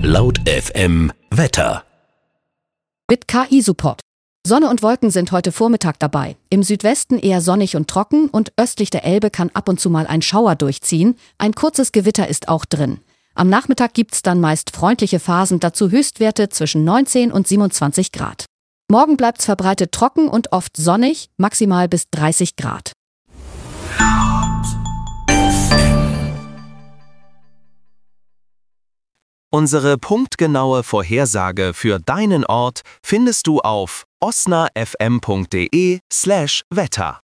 Laut FM Wetter. Mit KI-Support. Sonne und Wolken sind heute Vormittag dabei. Im Südwesten eher sonnig und trocken und östlich der Elbe kann ab und zu mal ein Schauer durchziehen. Ein kurzes Gewitter ist auch drin. Am Nachmittag gibt's dann meist freundliche Phasen, dazu Höchstwerte zwischen 19 und 27 Grad. Morgen bleibt's verbreitet trocken und oft sonnig, maximal bis 30 Grad. Unsere punktgenaue Vorhersage für deinen Ort findest du auf osnafm.de/Wetter.